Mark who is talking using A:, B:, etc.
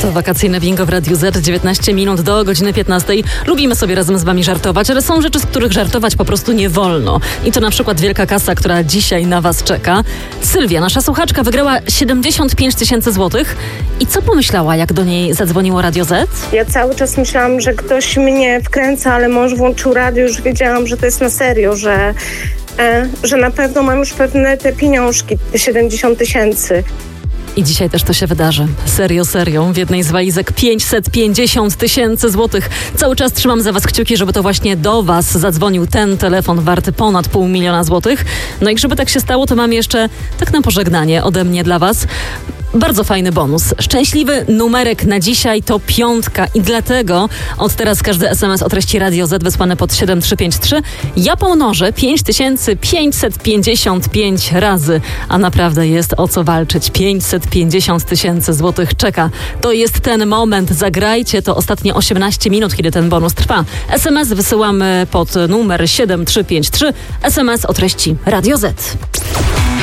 A: To wakacyjne bingo w Radiu Z, 19 minut do godziny 15. Lubimy sobie razem z wami żartować, ale są rzeczy, z których żartować po prostu nie wolno. I to na przykład wielka kasa, która dzisiaj na was czeka. Sylwia, nasza słuchaczka, wygrała 75 000 złotych. I co pomyślała, jak do niej zadzwoniło Radio Z?
B: Ja cały czas myślałam, że ktoś mnie wkręca, ale mąż włączył radio, już wiedziałam, że to jest na serio, że na pewno mam już pewne te pieniążki, te 70 000.
A: I dzisiaj też to się wydarzy. Serio. W jednej z walizek 550 000 złotych. Cały czas trzymam za was kciuki, żeby to właśnie do was zadzwonił ten telefon warty ponad 500 000 złotych. No i żeby tak się stało, to mam jeszcze tak na pożegnanie ode mnie dla was bardzo fajny bonus. Szczęśliwy numerek na dzisiaj to 5 i dlatego od teraz każdy SMS o treści Radio Z wysłany pod 7353 ja pomnożę 5555 razy, a naprawdę jest o co walczyć. 550 000 złotych czeka. To jest ten moment. Zagrajcie to ostatnie 18 minut, kiedy ten bonus trwa. SMS wysyłamy pod numer 7353. SMS o treści Radio Z.